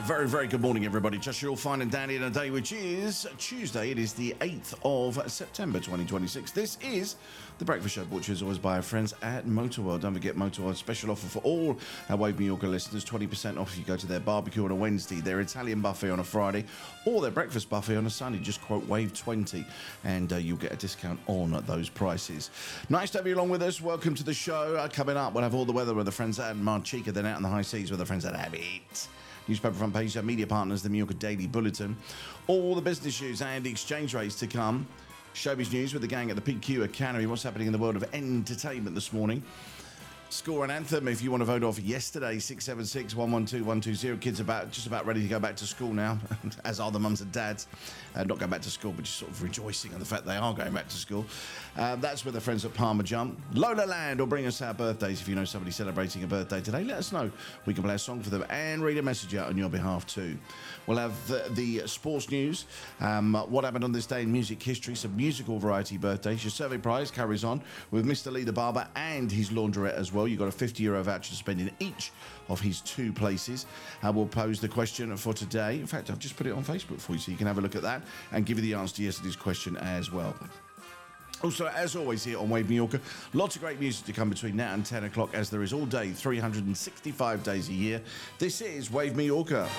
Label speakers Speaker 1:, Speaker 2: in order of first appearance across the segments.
Speaker 1: Very, very good morning, everybody. Just you're all fine and dandy in a day which is Tuesday. It is the 8th of September 2026. This is the Breakfast Show, brought to you as always by our friends at Motorworld. Don't forget Motorworld's special offer for all our Wave New Yorker listeners, 20% off if you go to their barbecue on a Wednesday, their Italian buffet on a Friday, or their breakfast buffet on a Sunday. Just quote Wave20 and you'll get a discount on those prices. Nice to have you along with us. Welcome to the show. Coming up, we'll have all the weather with the friends at Marchica, then out in the high seas with the friends at Abbott. Newspaper front page, our media partners, the New Yorker Daily Bulletin. All the business news and exchange rates to come. Showbiz news with the gang at the PQ Academy. What's happening in the world of entertainment this morning? Score and anthem if you want to vote off yesterday, 676-112-120. Kids just about ready to go back to school now, as are the mums and dads. Not going back to school, but just sort of rejoicing on the fact they are going back to school. That's with the friends at Palmer Jump. Lola Land will bring us our birthdays. If you know somebody celebrating a birthday today, let us know. We can play a song for them and read a message out on your behalf too. We'll have the sports news. What happened on this day in music history? Some musical variety birthdays. Your survey prize carries on with Mr. Lee the Barber and his laundrette as well. You've got a €50 voucher to spend in each of his two places. We'll pose the question for today. In fact, I've just put it on Facebook for you so you can have a look at that and give you the answer to yesterday's question as well. Also, as always here on Wave New Yorker, lots of great music to come between now and 10 o'clock as there is all day, 365 days a year. This is Wave New Yorker.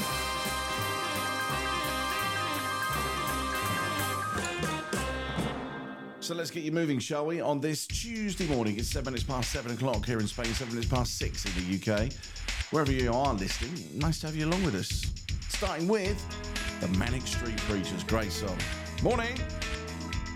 Speaker 1: So let's get you moving, shall we? On this Tuesday morning, it's 7 minutes past 7 o'clock here in Spain, 7 minutes past 6 in the UK. Wherever you are listening, nice to have you along with us. Starting with the Manic Street Preachers. Great song. Morning.